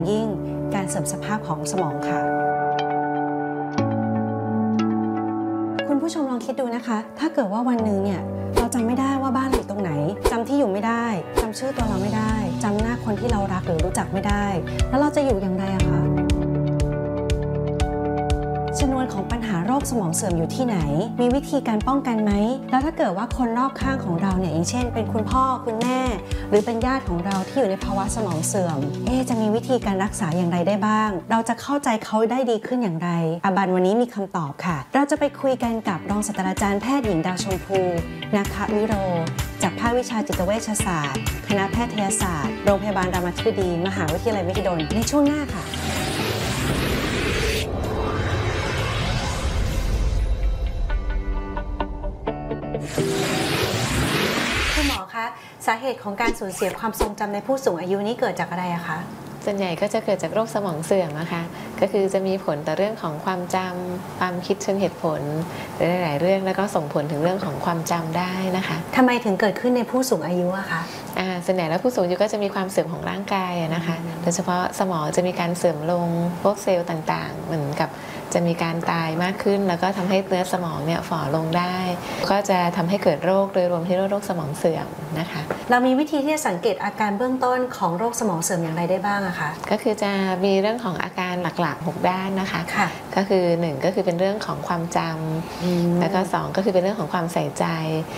ยิ่งการเสื่อมสภาพของสมองค่ะคุณผู้ชมลองคิดดูนะคะถ้าเกิดว่าวันหนึ่งเนี่ยเราจำไม่ได้ว่าบ้านเราอยู่ตรงไหนจำที่อยู่ไม่ได้จำชื่อตัวเราไม่ได้จำหน้าคนที่เรารักหรือรู้จักไม่ได้แล้วเราจะอยู่อย่างไรอะคะชนวนของปัญหาโรคสมองเสื่อมอยู่ที่ไหนมีวิธีการป้องกันไหมแล้วถ้าเกิดว่าคนรอบข้างของเราเนี่ยอย่างเช่นเป็นคุณพ่อคุณแม่หรือเป็นญาติของเราที่อยู่ในภาวะสมองเสื่อมจะมีวิธีการรักษาอย่างไรได้บ้างเราจะเข้าใจเขาได้ดีขึ้นอย่างไรอาบันวันนี้มีคำตอบค่ะเราจะไปคุยกันกับรองศาสตราจารย์แพทย์หญิงดาวชมพูนาควิโรจากภาควิชาจิตเวชศาสตร์คณะแพทยศาสตร์โรงพยาบาลรามาธิบดีมหาวิทยาลัยมหิดลในช่วงหน้าค่ะคุณหมอคะสาเหตุของการสูญเสียความทรงจำในผู้สูงอายุนี้เกิดจากอะไรอะคะส่วนใหญ่ก็จะเกิดจากโรคสมองเสื่อมนะคะก็คือจะมีผลต่อเรื่องของความจำความคิดเชิงเหตุผลหลายๆเรื่องแล้วก็ส่งผลถึงเรื่องของความจำได้นะคะทำไมถึงเกิดขึ้นในผู้สูงอายุอะคะส่วนใหญ่แล้วผู้สูงอายุก็จะมีความเสื่อมของร่างกายนะคะโดยเฉพาะสมองจะมีการเสื่อมลงพวกเซลล์ต่างๆเหมือนกับจะมีการตายมากขึ้นแล้วก็ทำให้เนื้อสมองเนี่ยฝ่อลงได้ก็จะทำให้เกิดโรคโดยรวมที่โรคสมองเสื่อมนะคะเรามีวิธีที่จะสังเกตอาการเบื้องต้นของโรคสมองเสื่อมอย่างไรได้บ้างอะคะก็คือจะมีเรื่องของอาการหลักๆ6ด้านนะคะค่ะก็คือ1ก็คือเป็นเรื่องของความจำแล้วก็2ก็คือเป็นเรื่องของความใส่ใจ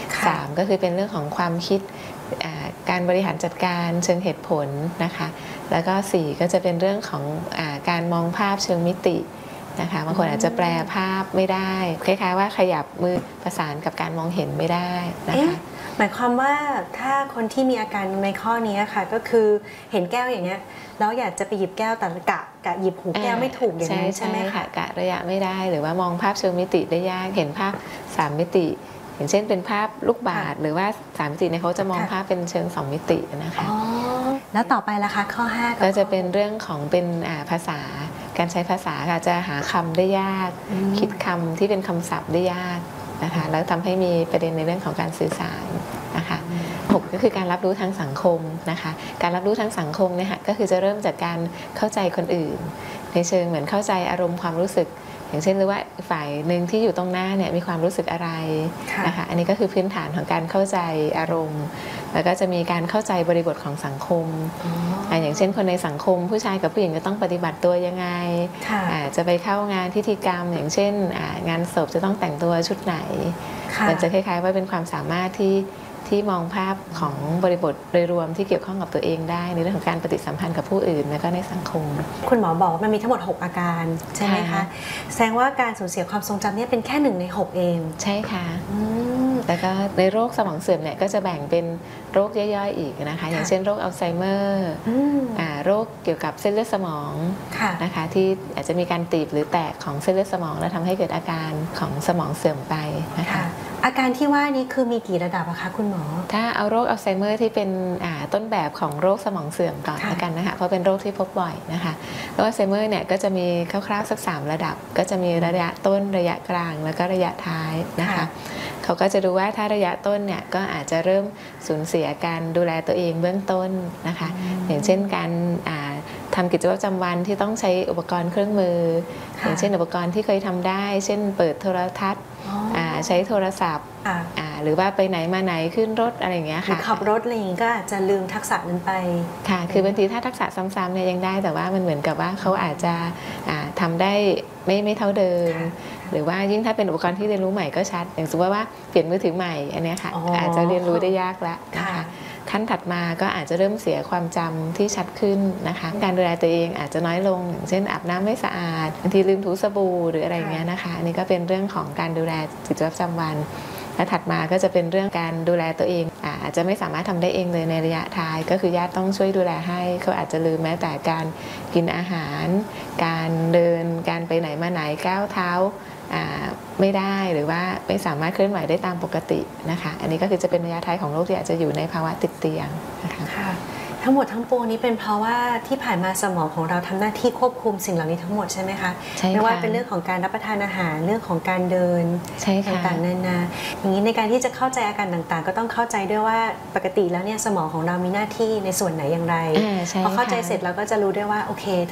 3ก็คือเป็นเรื่องของความคิดการบริหารจัดการเชิงเหตุผลนะคะแล้วก็4ก็จะเป็นเรื่องของการมองภาพเชิงมิตินะคะบางคนอาจจะแปลภาพไม่ได้คล้ายๆว่าขยับมือประสานกับการมองเห็นไม่ได้นะคะหมายความว่าถ้าคนที่มีอาการในข้อนี้ค่ะก็คือเห็นแก้วอย่างเงี้ยแล้วอยากจะไปหยิบแก้วแต่กะหยิบหูแก้วไม่ถูกอย่างนั้นใช่ไหมคะกะระยะไม่ได้หรือว่ามองภาพเชิงมิติได้ยากเห็นภาพ3มิติอย่างเช่นเป็นภาพลูกบาศก์หรือว่า3มิติเนี่ยเขาจะมองภาพเป็นเชิง2มิตินะคะแล้วต่อไปล่ะคะข้อ5 ก็จะเป็นเรื่องของเป็นภาษาการใช้ภาษาค่ะจะหาคำได้ยากคิดคำที่เป็นคำศัพท์ได้ยากนะคะแล้วทำให้มีประเด็นในเรื่องของการสื่อสารนะคะ6ก็คือการรับรู้ทางสังคมนะคะการรับรู้ทางสังคมเนี่ยค่ะก็คือจะเริ่มจากการเข้าใจคนอื่นในเชิงเหมือนเข้าใจอารมณ์ความรู้สึกอย่างเช่นหรือว่าฝ่ายหนึ่งที่อยู่ตรงหน้าเนี่ยมีความรู้สึกอะไรนะคะอันนี้ก็คือพื้นฐานของการเข้าใจอารมณ์แล้วก็จะมีการเข้าใจบริบทของสังคมอย่างเช่นคนในสังคมผู้ชายกับผู้หญิงจะต้องปฏิบัติตัวยังไงจะไปเข้างานพิธีกรรมอย่างเช่นงานศพจะต้องแต่งตัวชุดไหนมันจะคล้ายๆว่าเป็นความสามารถที่มองภาพของบริบทโดยรวมที่เกี่ยวข้องกับตัวเองได้ในเรื่องของการปฏิสัมพันธ์กับผู้อื่นและก็ในสังคมคุณหมอบอกว่ามันมีทั้งหมด6อาการใช่ไหมคะแสดงว่าการสูญเสียความทรงจำเนี่ยเป็นแค่1ใน6เองใช่ค่ะแล้วก็ในโรคสมองเสื่อมเนี่ยก็จะแบ่งเป็นโรคย่อยๆอีกนะคะอย่างเช่นโรคอัลไซเมอร์โรคเกี่ยวกับเส้นเลือดสมองนะคะที่อาจจะมีการตีบหรือแตกของเส้นเลือดสมองและทำให้เกิดอาการของสมองเสื่อมไปนะคะอาการที่ว่านี้คือมีกี่ระดับอะคะคุณหมอถ้าเอาโรคอัลไซเมอร์ที่เป็นต้นแบบของโรคสมองเสื่อมก่อนละกันนะคะเพราะเป็นโรคที่พบบ่อยนะคะโรคอัลไซเมอร์เนี่ยก็จะมีคร่าวๆสัก3ระดับก็จะมีระยะต้นระยะกลางแล้วก็ระยะท้ายนะคะเขาก็จะดูว่าถ้าระยะต้นเนี่ยก็อาจจะเริ่มสูญเสียการดูแลตัวเองเบื้องต้นนะคะอย่างเช่นการทำกิจวัตรประจำวันที่ต้องใช้อุปกรณ์เครื่องมืออย่างเช่นอุปกรณ์ที่เคยทำได้เช่นเปิดโทรทัศน์ใช้โทรศัพท์หรือว่าไปไหนมาไหนขึ้นรถอะไรอย่างเงี้ยค่ะขับรถอะไรอย่างงี้ก็อาจจะลืมทักษะนั้นไปค่ะคือบางทีถ้าทักษะซ้ำๆเนี่ยยังได้แต่ว่ามันเหมือนกับว่าเขาอาจจะทำได้ไม่เท่าเดิมหรือว่ายิ่งถ้าเป็นอุปกรณ์ที่เรียนรู้ใหม่ก็ชัดอย่างสมมติว่าเปลี่ยนมือถือใหม่อันนี้ค่ะอาจจะเรียนรู้ได้ยากแล้วนะคะขั้นถัดมาก็อาจจะเริ่มเสียความจำที่ชัดขึ้นนะคะการดูแลตัวเองอาจจะน้อยลงอย่างเช่นอาบน้ำไม่สะอาดบางทีลืมถูสบู่หรืออะไรเงี้ยนะคะอันนี้ก็เป็นเรื่องของการดูแลกิจวัตรประจำวันและถัดมาก็จะเป็นเรื่องการดูแลตัวเองอาจจะไม่สามารถทำได้เองเลยในระยะท้ายก็คือญาติต้องช่วยดูแลให้เขาอาจจะลืมแม้แต่การกินอาหารการเดินการไปไหนมาไหนก้าวเท้าไม่ได้หรือว่าไม่สามารถเคลื่อนไหวได้ตามปกตินะคะอันนี้ก็คือจะเป็นระยะท้ายของโรคที่อาจจะอยู่ในภาวะติดเตียงนะคะค่ะทั้งหมดทั้งปวงนี้เป็นเพราะว่าที่ผ่านมาสมองของเราทำหน้าที่ควบคุมสิ่งเหล่านี้ทั้งหมดใช่ไหมคะใช่ค่ะไม่ว่าเป็นเรื่องของการรับประทานอาหารเรื่องของการเดินใช่ค่ะต่างๆนานาอย่างนี้ในการที่จะเข้าใจอาการต่างๆ ก็ต้องเข้าใจด้วยว่าปกติแล้วเนี่ยสมองของเรามีหน้าที่ในส่วนไหนอย่างไรใช่พอเข้าใจค่ะเสร็จเราก็จะรู้ด้วยว่าโอเค